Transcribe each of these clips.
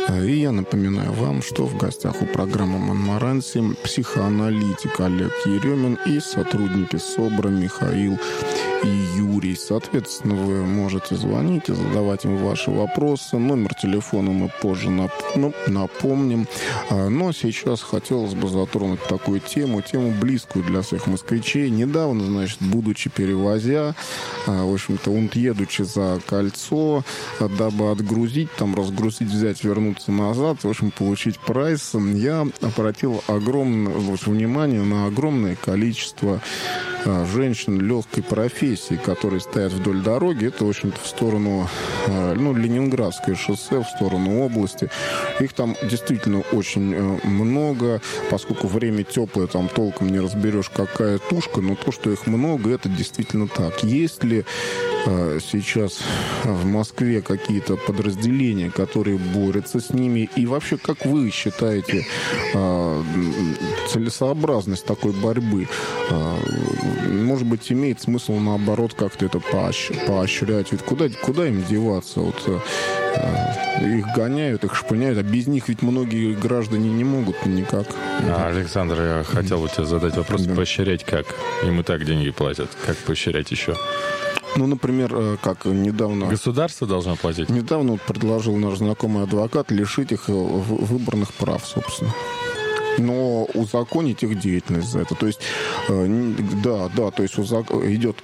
И я напоминаю вам, что в гостях у программы «Монмаранси» психоаналитик Олег Еремин и сотрудники СОБРа Михаил и Юрий. Соответственно, вы можете звонить и задавать им ваши вопросы. Номер телефона мы позже напомним. Но сейчас хотелось бы затронуть такую тему близкую для всех москвичей. Недавно, значит, будучи перевозя, в общем-то, едучи за кольцо, дабы отгрузить, разгрузить, взять, вернуться назад, в общем, получить прайс, я обратил огромное внимание на огромное количество женщин легкой профессии, которые стоят вдоль дороги. Это, в общем-то, в сторону Ленинградское шоссе, в сторону области. Их там действительно очень много, поскольку время теплое, там толком не разберешь, какая тушка, но то, что их много, это действительно так. Есть ли сейчас в Москве какие-то подразделения, которые борются с ними? И вообще, как вы считаете целесообразность такой борьбы? Может быть, имеет смысл, наоборот, как-то это поощрять? Ведь куда им деваться? Их гоняют, их шпыняют, а без них ведь многие граждане не могут никак. Александр, я хотел бы тебе задать вопрос. Да. Поощрять как? Им и так деньги платят. Как поощрять еще? Например, как недавно... Государство должно платить? Недавно предложил наш знакомый адвокат лишить их выборных прав, собственно. Но узаконить их деятельность за это. То есть, то есть идет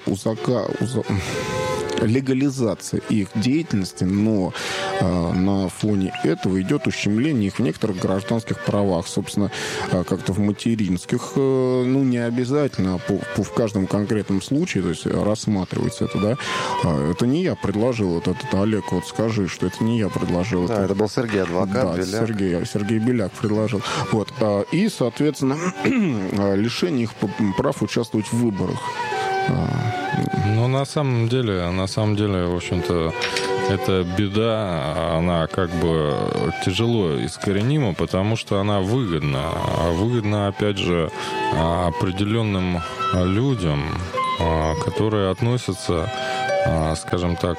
легализация их деятельности, но на фоне этого идет ущемление их в некоторых гражданских правах. Собственно, как-то в материнских, не обязательно, а в каждом конкретном случае, то есть рассматривается это, да. Это не я предложил, это Олег, скажи, что это не я предложил. Да, это был Сергей, адвокат, Беляк. Сергей Беляк предложил. И, соответственно, лишение их прав участвовать в выборах. На самом деле, в общем-то, эта беда, она как бы тяжело искоренима, потому что она выгодна. Выгодна, опять же, определенным людям, которые относятся, скажем так,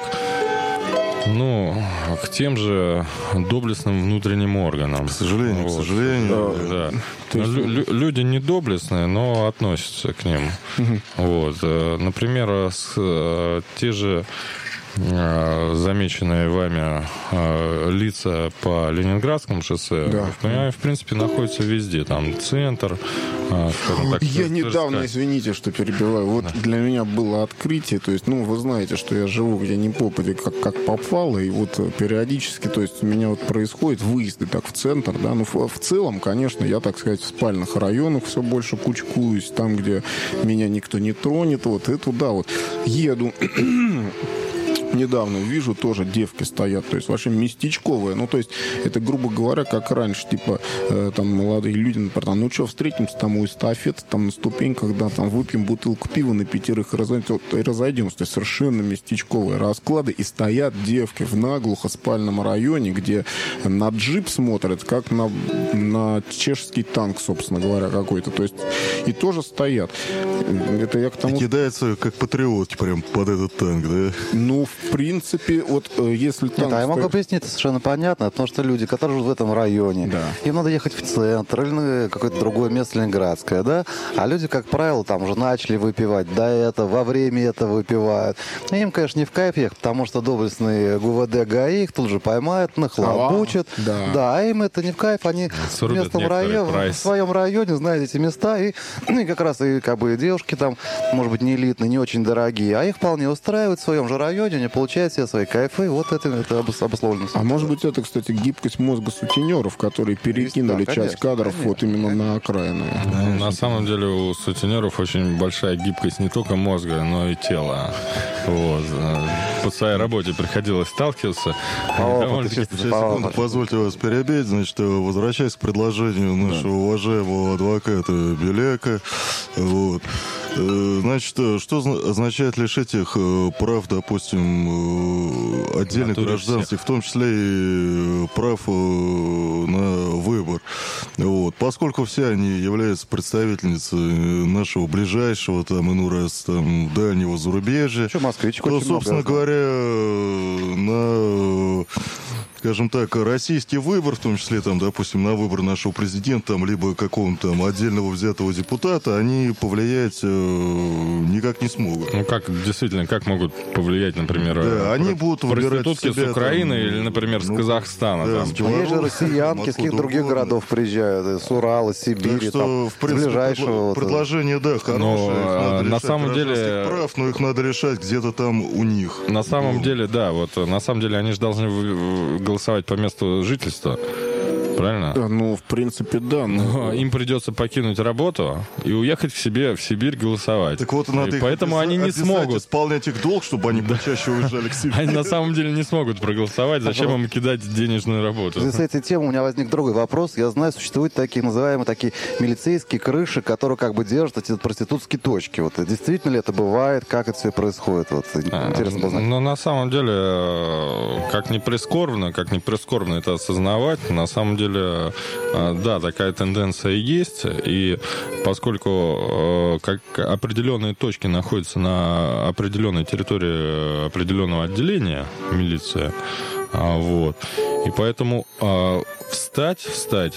к тем же доблестным внутренним органам. К сожалению. Да. Люди не доблестные, но относятся к ним. Например, те же замеченные вами лица по Ленинградскому шоссе, в принципе, находятся везде. Там центр, скажем так. Я недавно, извините, что перебиваю, для меня было открытие, то есть, вы знаете, что я живу где ни попади, как попало, и периодически, то есть, у меня происходит выезды так в центр, да, в целом, конечно, я, так сказать, в спальных районах все больше кучкуюсь, там, где меня никто не тронет, и туда еду. Недавно вижу, тоже девки стоят, то есть вообще местечковые. То есть это, грубо говоря, как раньше, молодые люди, например, встретимся у эстафеты, на ступеньках, выпьем бутылку пива на 5 и разойдемся. То есть совершенно местечковые расклады. И стоят девки в наглухо спальном районе, где на джип смотрят, как на чешский танк, собственно говоря, какой-то. То есть и тоже стоят. Это я к тому... И кидаются, как патриотки, прям под этот танк, да? В принципе, если танк... Я могу объяснить, это совершенно понятно, потому что люди, которые живут в этом районе, им надо ехать в центр или на какое-то другое место ленинградское, да? А люди, как правило, там уже начали выпивать до этого, во время этого выпивают. И им, конечно, не в кайф ехать, потому что доблестные ГУВД ГАИ их тут же поймают, нахлобучат. А им это не в кайф, они в своем районе знают эти места, и как раз и девушки там, может быть, не элитные, не очень дорогие, а их вполне устраивают в своем же районе, они получают все свои кайфы, это обусловлено. А может быть, это, кстати, гибкость мозга сутенеров, которые перекинули часть кадров именно на окраины. На самом деле у сутенеров очень большая гибкость не только мозга, но и тела. По своей работе приходилось сталкиваться. Позвольте вас перебить. Значит, возвращаясь к предложению нашего уважаемого адвоката Беляка, значит, что означает лишить их прав, допустим, отдельных гражданских, в том числе и прав на выбор. Поскольку все они являются представительницей нашего ближайшего, иной раз, дальнего зарубежья, то, собственно говоря, на скажем так, российский выбор, в том числе, там, допустим, на выбор нашего президента, там, либо какого-то там отдельного взятого депутата, они повлиять никак не смогут. Ну, как, действительно, как могут повлиять, например, они будут проститутки себя, с Украины там, или, например, с Казахстана? Да, там. Есть же россиянки с каких-то других городов приезжают, с Урала, с Сибири, там, в принципе, с ближайшего. Предложение, да, хорошее. На самом деле... прав, но их надо решать где-то там у них. На самом деле, да, вот на самом деле они же должны голосовать по месту жительства. Правильно? Да, ну, в принципе, да. Но им придется покинуть работу и уехать к себе в Сибирь голосовать. Так вот, надо поэтому они не смогут исполнять их долг, чтобы они почаще уезжали к себе. Они на самом деле не смогут проголосовать. Зачем им кидать денежную работу? С этой темой у меня возник другой вопрос. Я знаю, существуют такие называемые милицейские крыши, которые как бы держат эти проститутские точки. Вот действительно ли это бывает? Как это все происходит? Вот, интересно было знать. Но на самом деле, как ни прискорбно это осознавать, на самом деле, да, такая тенденция есть, и поскольку как определенные точки находятся на определенной территории определенного отделения милиции, вот, и поэтому встать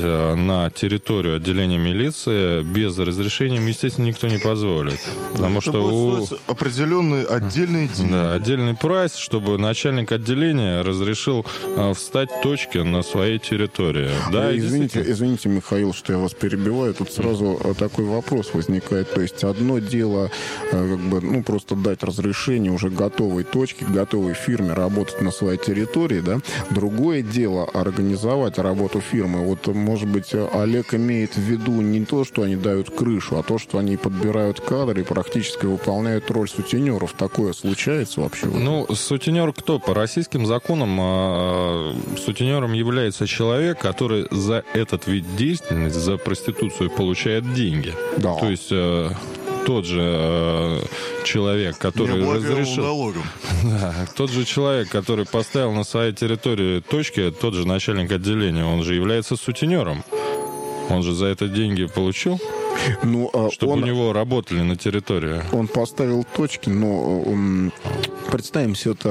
на территорию отделения милиции без разрешения, естественно, никто не позволит. Потому что определенные отдельные деньги. Да, отдельный прайс, чтобы начальник отделения разрешил встать точки на своей территории. Да, извините, Михаил, что я вас перебиваю. Тут сразу такой вопрос возникает. То есть одно дело просто дать разрешение уже готовой точке, готовой фирме работать на своей территории, да. Другое дело организовать работу фирмы. Вот, может быть, Олег имеет в виду не то, что они дают крышу, а то, что они подбирают кадры и практически выполняют роль сутенеров. Такое случается вообще? Ну, сутенер кто? По российским законам сутенером является человек, который за этот вид деятельности, за проституцию получает деньги. Да. То есть тот же человек, который разрешил... Да, тот же человек, который поставил на своей территории точки, тот же начальник отделения, он же является сутенером. Он же за это деньги получил, чтобы у него работали на территории. Он поставил точки, но представим себе так.